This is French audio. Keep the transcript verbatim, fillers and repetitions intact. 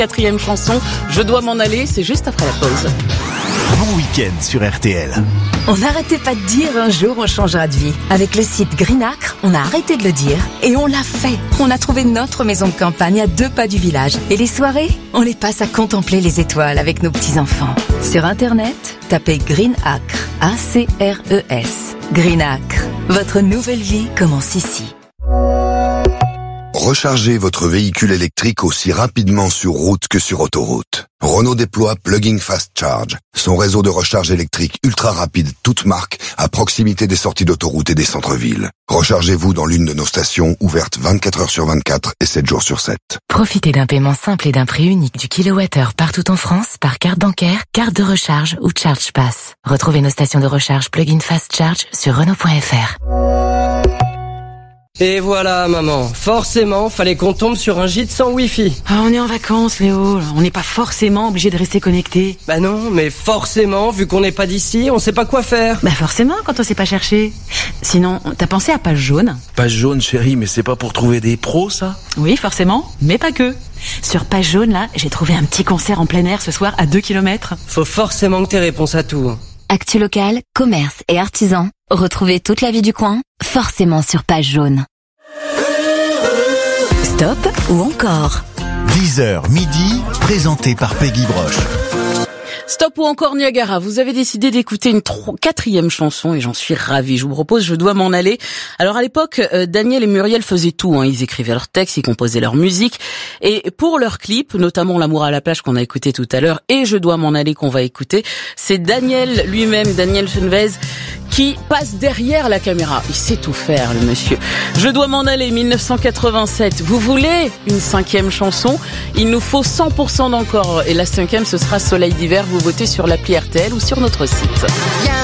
Quatrième chanson, je dois m'en aller, c'est juste après la pause. Bon week-end sur R T L. On n'arrêtait pas de dire un jour on changera de vie. Avec le site Greenacre, on a arrêté de le dire et on l'a fait. On a trouvé notre maison de campagne à deux pas du village. Et les soirées, on les passe à contempler les étoiles avec nos petits-enfants. Sur Internet, tapez Greenacre, A C R E S. Greenacre, votre nouvelle vie commence ici. Rechargez votre véhicule électrique aussi rapidement sur route que sur autoroute. Renault déploie Plug-in Fast Charge, son réseau de recharge électrique ultra rapide toute marque à proximité des sorties d'autoroute et des centres-villes. Rechargez-vous dans l'une de nos stations ouvertes vingt-quatre heures sur vingt-quatre et sept jours sur sept. Profitez d'un paiement simple et d'un prix unique du kilowattheure partout en France par carte bancaire, carte de recharge ou Charge Pass. Retrouvez nos stations de recharge Plug-in Fast Charge sur Renault point F R. Et voilà, maman. Forcément, fallait qu'on tombe sur un gîte sans wifi. Ah, on est en vacances, Léo. On n'est pas forcément obligé de rester connecté. Bah non, mais forcément, vu qu'on n'est pas d'ici, on sait pas quoi faire. Bah forcément, quand on sait pas chercher. Sinon, t'as pensé à Page Jaune? Page Jaune, chérie, mais c'est pas pour trouver des pros, ça? Oui, forcément, mais pas que. Sur Page Jaune, là, j'ai trouvé un petit concert en plein air ce soir à deux kilomètres. Faut forcément que t'aies réponse à tout. Actu local, commerce et artisans. Retrouvez toute la vie du coin, forcément sur Page Jaune. Stop ou encore? dix heures midi, présenté par Peggy Broche. Stop ou encore Niagara, vous avez décidé d'écouter une tro- quatrième chanson et j'en suis ravie. Je vous propose Je dois m'en aller. Alors à l'époque, euh, Daniel et Muriel faisaient tout. Hein. Ils écrivaient leurs textes, ils composaient leur musique. Et pour leurs clips, notamment L'amour à la plage qu'on a écouté tout à l'heure et Je dois m'en aller qu'on va écouter, c'est Daniel lui-même, Daniel Fenvez, qui passe derrière la caméra. Il sait tout faire, le monsieur. Je dois m'en aller, dix-neuf cent quatre-vingt-sept. Vous voulez une cinquième chanson? Il nous faut cent pour cent d'encore. Et la cinquième, ce sera Soleil d'hiver. Vous votez sur l'appli R T L ou sur notre site.